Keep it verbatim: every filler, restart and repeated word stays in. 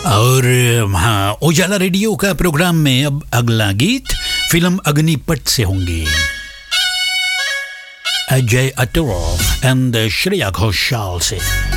और हाँ, उजाला रेडियो का प्रोग्राम में अब अगला गीत फिल्म अग्निपथ से होंगे। अजय अतुल एंड श्रेया घोषाल से।